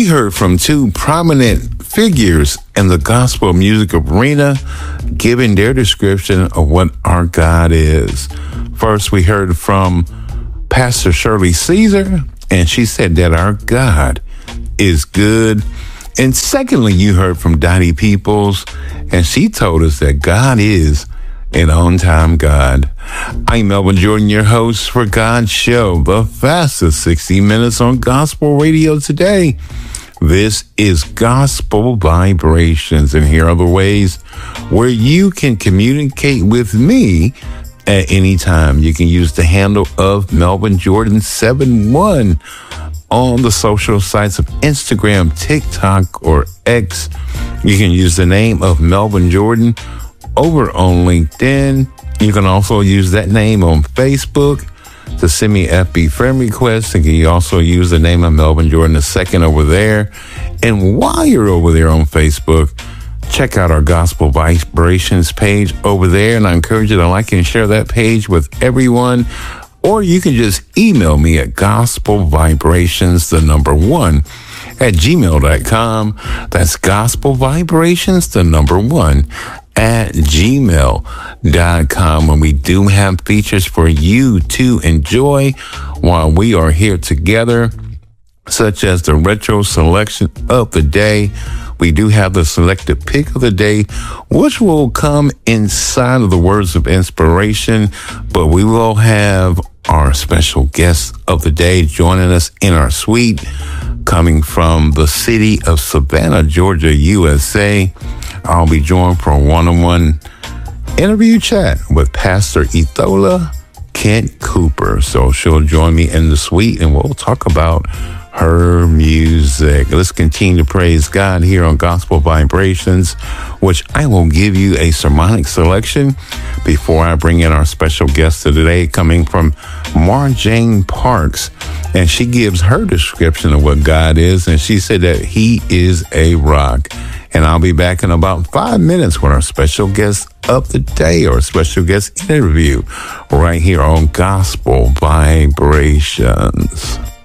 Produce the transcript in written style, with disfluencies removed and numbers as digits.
heard from two prominent figures in the gospel music arena giving their description of what our God is. First, we heard from Pastor Shirley Caesar, and she said that our God is good. And secondly, you heard from Dottie Peoples, and she told us that God is an on-time God. I'm Melvin Jordan, your host for God's Show, the fastest 60 minutes on gospel radio today. This is Gospel Vibrations, and here are the ways where you can communicate with me at any time. You can use the handle of Melvin Jordan 71 on the social sites of Instagram, TikTok, or X. You can use the name of Melvin Jordan over on LinkedIn. You can also use that name on Facebook to send me FB friend requests. And you also use the name of Melvin Jordan II over there. And while you're over there on Facebook, check out our Gospel Vibrations page over there. And I encourage you to like and share that page with everyone. Or you can just email me at gospelvibrations1 at gmail.com. That's gospelvibrations1 at gmail.com. And we do have features for you to enjoy while we are here together, such as the retro selection of the day. We do have the selected pick of the day, which will come inside of the words of inspiration, but we will have our special guest of the day joining us in our suite, coming from the city of Savannah, Georgia, USA. I'll be joined for a one-on-one interview chat with Pastor Ethola Kent Cooper. So she'll join me in the suite and we'll talk about her music. Let's continue to praise God here on Gospel Vibrations, which I will give you a sermonic selection before I bring in our special guest of today, coming from Marjane Parks. And she gives her description of what God is. And she said that he is a rock. And I'll be back in about 5 minutes with our special guest of the day, or special guest interview right here on Gospel Vibrations.